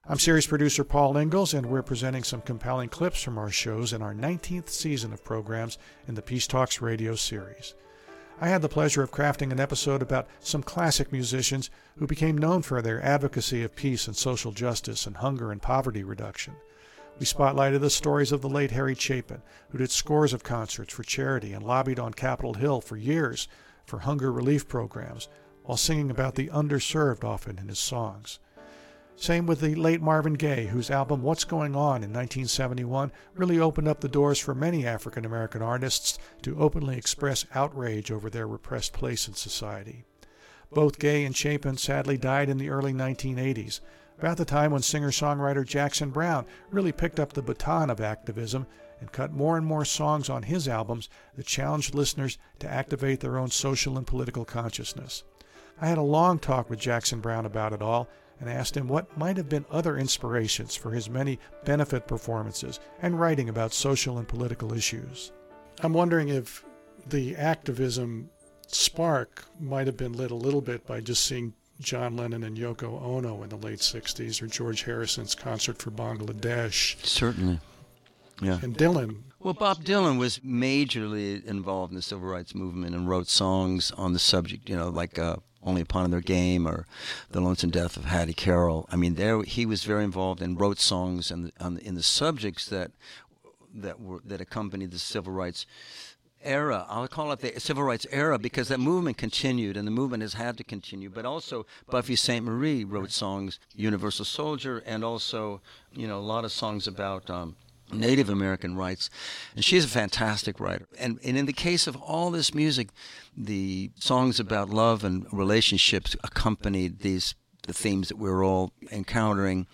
I'm series producer Paul Ingalls, and we're presenting some compelling clips from our shows in our 19th season of programs in the Peace Talks radio series. I had the pleasure of crafting an episode about some classic musicians who became known for their advocacy of peace and social justice and hunger and poverty reduction. We spotlighted the stories of the late Harry Chapin, who did scores of concerts for charity and lobbied on Capitol Hill for years for hunger relief programs, while singing about the underserved often in his songs. Same with the late Marvin Gaye, whose album What's Going On in 1971 really opened up the doors for many African American artists to openly express outrage over their repressed place in society. Both Gaye and Chapin sadly died in the early 1980s, about the time when singer-songwriter Jackson Browne really picked up the baton of activism and cut more and more songs on his albums that challenged listeners to activate their own social and political consciousness. I had a long talk with Jackson Browne about it all, and asked him what might have been other inspirations for his many benefit performances and writing about social and political issues. I'm wondering if the activism spark might have been lit a little bit by just seeing John Lennon and Yoko Ono in the late 60s, or George Harrison's concert for Bangladesh. Certainly, yeah. And Dylan. Well, Bob Dylan was majorly involved in the civil rights movement and wrote songs on the subject, like Only Upon Their Game or The Lonesome Death of Hattie Carroll. I mean, he was very involved and wrote songs in the subjects that accompanied the civil rights era. I'll call it the civil rights era because that movement continued, and the movement has had to continue. But also, Buffy St. Marie wrote songs, Universal Soldier, and also, a lot of songs about Native American rights, and she's a fantastic writer. And in the case of all this music, the songs about love and relationships accompanied the themes that we're all encountering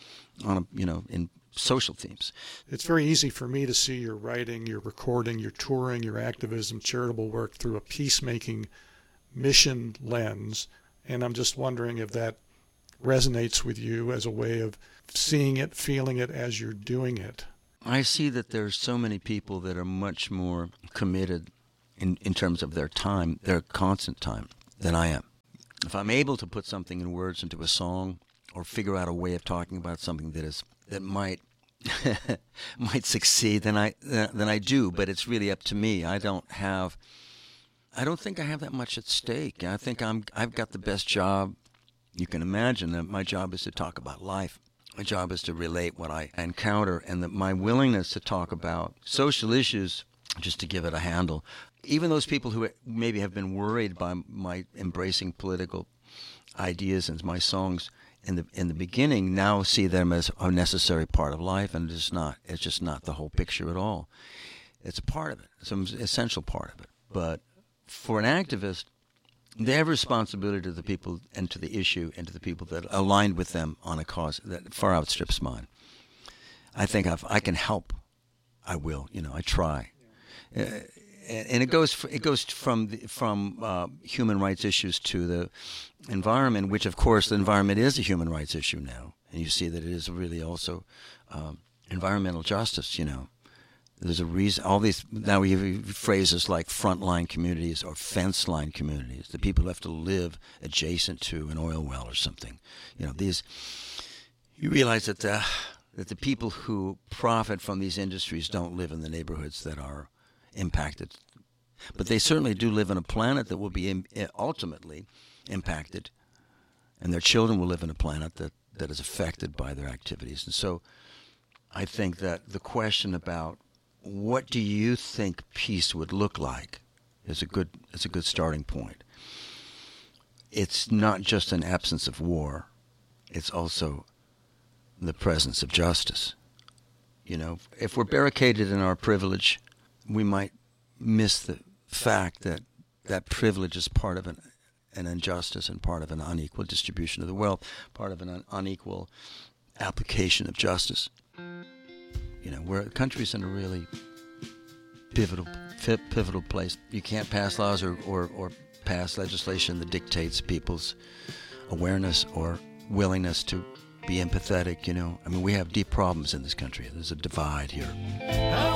in social themes. It's very easy for me to see your writing, your recording, your touring, your activism, charitable work through a peacemaking mission lens, and I'm just wondering if that resonates with you as a way of seeing it, feeling it as you're doing it. I see that there's so many people that are much more committed in terms of their time, their constant time, than I am. If I'm able to put something in words into a song or figure out a way of talking about something that might might succeed, then I do, but it's really up to me. I don't think I have that much at stake. I think I've got the best job you can imagine. That my job is to talk about life. My job is to relate what I encounter, and that my willingness to talk about social issues, just to give it a handle. Even those people who maybe have been worried by my embracing political ideas and my songs in the beginning now see them as a necessary part of life, and it's just not the whole picture at all. It's a part of it. It's an essential part of it. But for an activist, they have responsibility to the people and to the issue and to the people that aligned with them on a cause that far outstrips mine. I think I can help. I will. I try. And it goes from human rights issues to the environment, which of course the environment is a human rights issue now, and you see that it is really also environmental justice. There's a reason. All these now we have phrases like frontline communities or fence line communities. The people who have to live adjacent to an oil well or something. These. You realize that the people who profit from these industries don't live in the neighborhoods that are impacted, but they certainly do live on a planet that will be ultimately impacted, and their children will live on a planet that is affected by their activities. And so, I think that the question about what do you think peace would look like is a good starting point. It's not just an absence of war; it's also the presence of justice. If we're barricaded in our privilege, we might miss the fact that privilege is part of an injustice and part of an unequal distribution of the wealth, part of an unequal application of justice. Where the country's in a really pivotal place. You can't pass laws or pass legislation that dictates people's awareness or willingness to be empathetic. We have deep problems in this country. There's a divide here.